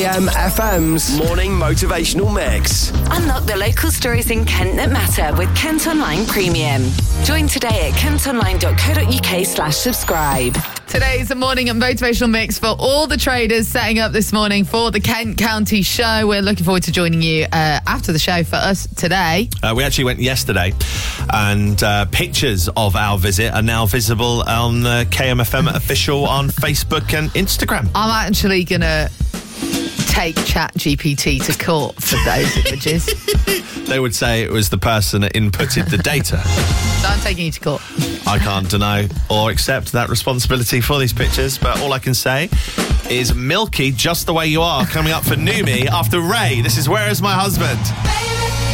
FM's morning motivational mix. Unlock the local stories in Kent that matter with Kent Online Premium. Join today at kentonline.co.uk/subscribe. Today's a morning motivational mix for all the traders setting up this morning for the Kent County Show. We're looking forward to joining you after the show for us today. We actually went yesterday, and pictures of our visit are now visible on the KMFM official on Facebook and Instagram. I'm actually going to take ChatGPT to court for those images. They would say it was the person that inputted the data. So I'm taking you to court. I can't deny or accept that responsibility for these pictures, but all I can say is Milky, Just the Way You Are, coming up for New Me after Ray. This is Where Is My Husband?